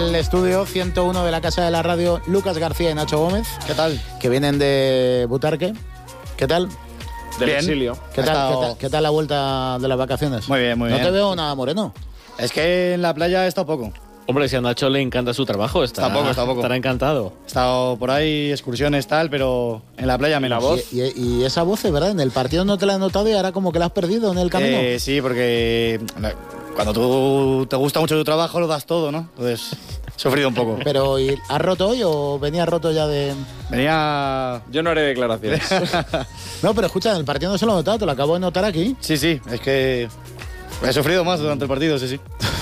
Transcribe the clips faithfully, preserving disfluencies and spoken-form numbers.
El estudio ciento uno de la Casa de la Radio, Lucas García y Nacho Gómez. ¿Qué tal? Que vienen de Butarque. ¿Qué tal? Del Bien. exilio. ¿Qué tal, estado... ¿Qué tal? ¿Qué tal la vuelta de las vacaciones? Muy bien, muy no bien. No te veo nada moreno. Es que en la playa he estado poco. Hombre, si a Nacho le encanta su trabajo, está, Está poco, está poco. estará encantado. He estado por ahí, excursiones, tal, pero en la playa menos. ¿La voz? Y, y, y esa voz, ¿verdad? En el partido no te la he notado y ahora como que la has perdido en el camino. Eh, sí, porque cuando tú te gusta mucho tu trabajo lo das todo, ¿no? Entonces, he sufrido un poco. Pero, ¿y ¿has roto hoy o venías roto ya de...? Venía... Yo no haré declaraciones. No, pero escucha, en el partido no se lo he notado, te lo acabo de notar aquí. Sí, sí, es que he sufrido más durante el partido, sí, sí.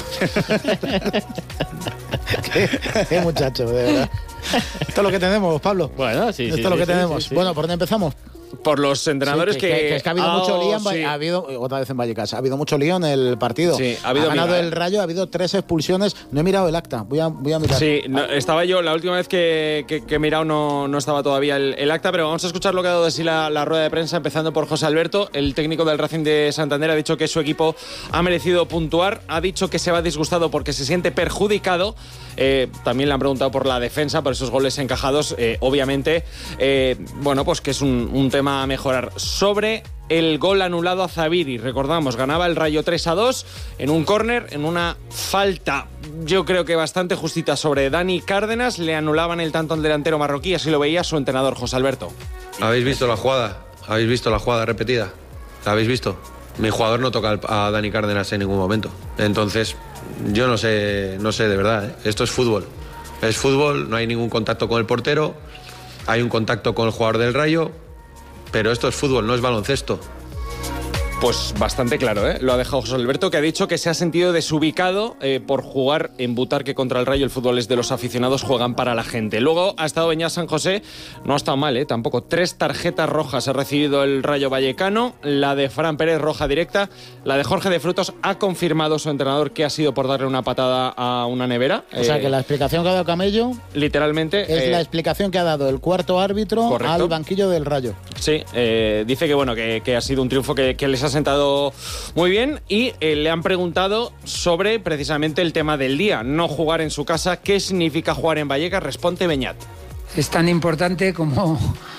qué, qué muchacho, de verdad. Esto es lo que tenemos, Pablo. Bueno, sí, Esto sí. es lo sí, que sí, tenemos. sí, sí. Bueno, ¿por dónde empezamos? Por los entrenadores Sí, que, que, que, que es que ha habido ah, mucho lío en, sí. ha habido otra vez en Vallecas, ha habido mucho lío en el partido. Sí, ha habido ganado miga, el ¿eh? Rayo, ha habido tres expulsiones. No he mirado el acta, voy a, voy a mirar. Sí, no, estaba yo, la última vez que, que, que he mirado no, no estaba todavía el, el acta, pero vamos a escuchar lo que ha dado de sí la, la rueda de prensa, empezando por José Alberto. El técnico del Racing de Santander ha dicho que su equipo ha merecido puntuar, ha dicho que se va disgustado porque se siente perjudicado. Eh, también le han preguntado por la defensa, por esos goles encajados, eh, obviamente. Eh, bueno, pues que es un, un tema a mejorar. Sobre el gol anulado a Zaviri, recordamos, ganaba el Rayo tres a dos en un córner, en una falta, yo creo que bastante justita sobre Dani Cárdenas, le anulaban el tanto al delantero marroquí, así lo veía su entrenador José Alberto. ¿Habéis visto la jugada? ¿Habéis visto la jugada repetida? ¿La habéis visto? Mi jugador no toca a Dani Cárdenas en ningún momento. Entonces, yo no sé, no sé de verdad, ¿eh? Esto es fútbol. Es fútbol, no hay ningún contacto con el portero, hay un contacto con el jugador del Rayo, pero esto es fútbol, no es baloncesto. Pues bastante claro, ¿eh? Lo ha dejado José Alberto, que ha dicho que se ha sentido desubicado eh, por jugar en Butarque contra el Rayo. El fútbol es de los aficionados, juegan para la gente. Luego ha estado Beñat San José, no ha estado mal, ¿eh? Tampoco. Tres tarjetas rojas ha recibido el Rayo Vallecano, la de Fran Pérez roja directa, la de Jorge de Frutos ha confirmado su entrenador que ha sido por darle una patada a una nevera. O sea, eh, que la explicación que ha dado Camello literalmente es eh, la explicación que ha dado el cuarto árbitro correcto. al banquillo del Rayo. Sí, eh, dice que bueno que, que ha sido un triunfo que, que les ha sentado muy bien y eh, le han preguntado sobre precisamente el tema del día, no jugar en su casa. ¿Qué significa jugar en Vallecas? Responde Beñat. Es tan importante como,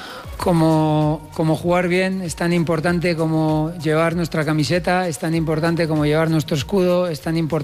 como, como jugar bien, es tan importante como llevar nuestra camiseta, es tan importante como llevar nuestro escudo, es tan importante